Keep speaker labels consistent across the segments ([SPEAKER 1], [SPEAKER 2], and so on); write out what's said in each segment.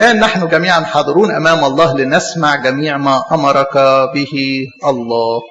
[SPEAKER 1] نحن جميعا حاضرون أمام الله لنسمع جميع ما أمرك به الله.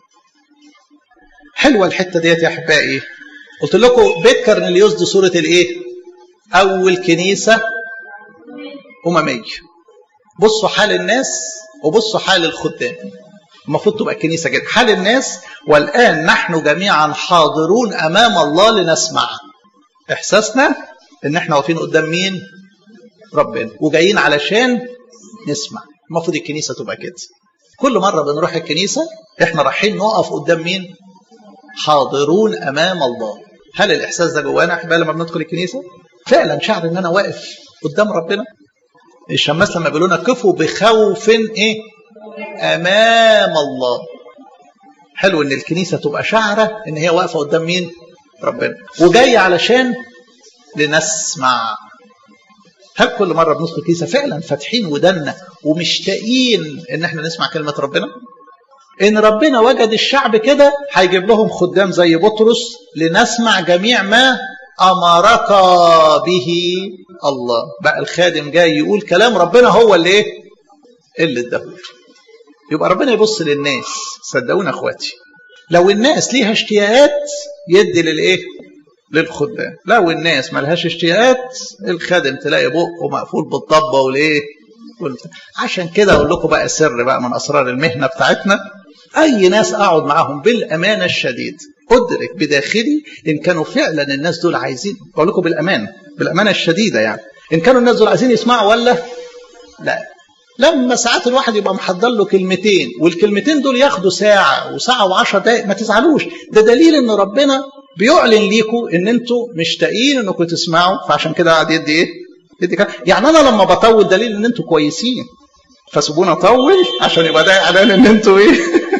[SPEAKER 1] حلوة الحتة ديت يا أحبائي. قلت لكم بيت كرنليوس دي صورة الإيه؟ أول كنيسة أممية. بصوا حال الناس وبصوا حال الخدام. المفروض تبقى الكنيسة كده حال الناس، والآن نحن جميعا حاضرون أمام الله لنسمع. إحساسنا إن إحنا واقفين قدام مين؟ ربنا، وجايين علشان نسمع. المفروض الكنيسة تبقى كده. كل مرة بنروح الكنيسة إحنا رايحين نقف قدام مين؟ حاضرون أمام الله. هل الإحساس ده جوانا أحبائي لما بندخل الكنيسة؟ فعلا شعر إن أنا واقف قدام ربنا. الشماس لما بيقولوا لنا كفوا بخوف إيه؟ أمام الله. حلو إن الكنيسة تبقى شعرة إن هي واقفة قدام مين؟ ربنا، وجاية علشان لنسمع. هل كل مرة بندخل الكنيسة فعلا فاتحين ودنا ومشتاقين إن احنا نسمع كلمة ربنا؟ إن ربنا وجد الشعب كده هيجيب لهم خدام زي بطرس لنسمع جميع ما أمرك به الله. بقى الخادم جاي يقول كلام ربنا هو اللي إيه؟ اللي اداهوله. يبقى ربنا يبص للناس. صدقونا اخواتي، لو الناس ليها اشتياقات يدي للايه؟ للخدام. لو الناس ملهاش اشتياقات الخادم تلاقي بقه مقفول بالضبه والايه؟ عشان كده اقول لكم بقى سر بقى من اسرار المهنه بتاعتنا. اي ناس اقعد معاهم بالامانه الشديد ادرك بداخلي ان كانوا فعلا الناس دول عايزين، بقول لكم بالامانه الشديده يعني، ان كانوا الناس دول عايزين يسمعوا ولا لا. لما ساعات الواحد يبقى محضر له كلمتين والكلمتين دول ياخدوا ساعة وساعة و10 دقائق، ما تزعلوش، ده دليل ان ربنا بيعلن ليكم ان انتوا مشتاقين انكم تسمعوا، فعشان كده قاعد يدي ايه؟ يدي كلام. يعني انا لما بطول دليل ان انتوا كويسين، فسيبونا اطول عشان يبقى ده اعلان ان انتوا ايه؟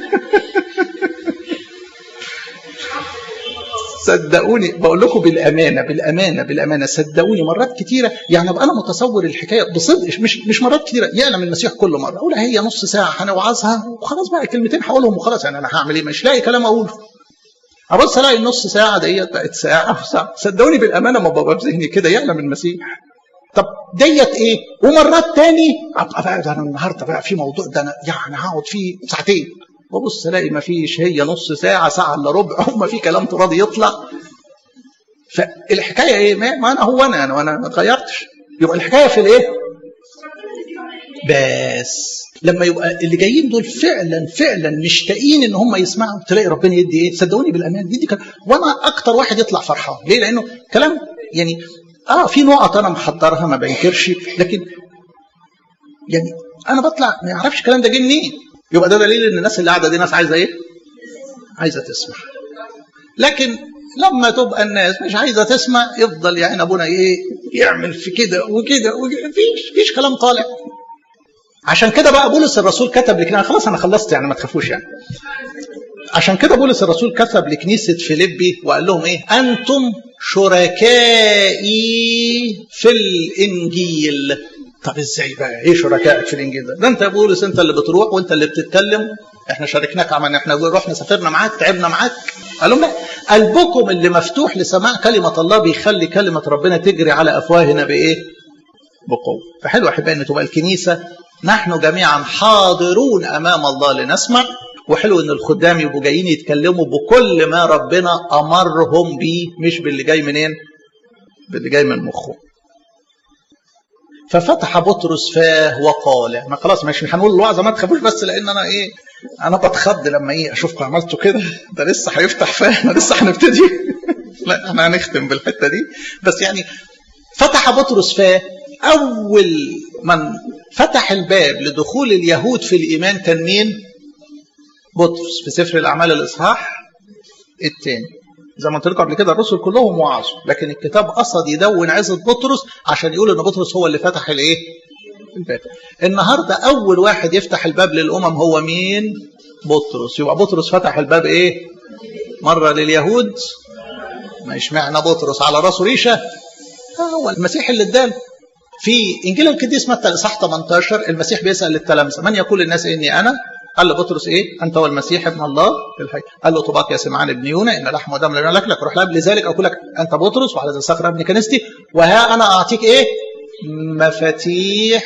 [SPEAKER 1] صدقوني بقول لكم بالامانه صدقوني مرات كتيره يعني ابقى انا متصور الحكايه بصدق، مش مرات كتيره يعلم المسيح كل مره اقول هي نص ساعه هنوعظها وخلاص بقى كلمتين هقولهم وخلاص، يعني انا هعمل ايه؟ مش لاقي كلام اقوله. ابص الاقي النص ساعه ديت بقت ساعه وساعه. صدقوني بالامانه ما ببقى في ذهني كده يعلم المسيح. طب ديت ايه؟ ومرات تاني ابقى بقى ده انا النهارده بقى في موضوع ده انا يعني هقعد فيه ساعتين، وبص الاقي ما فيش، هي نص ساعه ساعه الا ربع وما في كلام راضي يطلع. فالحكايه ايه؟ ما انا هو انا ما اتغيرتش. يبقى الحكايه في الايه؟ بس لما يبقى اللي جايين دول فعلا مشتاقين ان هم يسمعوا تلاقي ربنا يدي ايه؟ صدقوني بالامان يدي كلام. وانا اكتر واحد يطلع فرحان. ليه؟ لانه كلام يعني في نقط انا محضرها ما بنكرش، لكن يعني انا بطلع ما يعرفش الكلام ده جه منين. يبقى ده دليل ان الناس اللي قاعده دي ناس عايزه ايه؟ عايزه تسمع. لكن لما تبقى الناس مش عايزه تسمع يفضل يعني ابونا ايه؟ يعمل في كده وكده فيش كلام طالع. عشان كده بقى بولس الرسول كتب لكنيسه، خلاص انا خلصت يعني ما تخافوش يعني. عشان كده بولس الرسول كتب لكنيسه فيليبي وقال لهم ايه؟ انتم شركائي في الانجيل. طب ازاي بقى؟ ايه شركائك في الانجيل ده انت يا بولس انت اللي بتروح وانت اللي بتتكلم، احنا شاركناك، عملنا احنا رحنا سافرنا معاك تعبنا معاك. قال لهم لا، قلبكم اللي مفتوح لسماع كلمه الله بيخلي كلمه ربنا تجري على افواهنا بايه؟ بقوه. فحلو احبائي ان تبقى الكنيسه نحن جميعا حاضرون امام الله لنسمع، وحلو ان الخدام يبقوا جايين يتكلموا بكل ما ربنا امرهم بيه، مش باللي جاي منين؟ باللي جاي من مخهم. ففتح بطرس فاه وقال، ما خلاص مش هنقول الوعظه ما تخافوش، بس لان انا ايه؟ انا بتخض لما ايه اشوفكم عملتوا كده، ده لسه هيفتح فاه، احنا لسه هنبتدي. لا احنا هنختم بالحته دي بس. يعني فتح بطرس فاه. اول من فتح الباب لدخول اليهود في الايمان كان مين؟ بطرس. في سفر الاعمال الاصحاح الثاني زي ما قلت لكم قبل كده الرسل كلهم وعظوا، لكن الكتاب قصد يدون عزة بطرس عشان يقول ان بطرس هو اللي فتح الايه؟ الباب. النهارده اول واحد يفتح الباب للامم هو مين؟ بطرس. يبقى بطرس فتح الباب ايه؟ مره لليهود، ما اشمعنى بطرس على راسه ريشه؟ هو المسيح اللي اداله. في انجيل القديس متى الاصحاح 18 المسيح بيسال التلامذه من يقول الناس اني انا؟ قال له بطرس ايه؟ انت هو المسيح ابن الله في الحقيقه. قال له طباق يا سمعان ابن يونا ان لحم ودم لم يملك لك روح لاب، لذلك اقول لك انت بطرس وعلى ذا الصخره ابن كنيستي وها انا اعطيك ايه؟ مفاتيح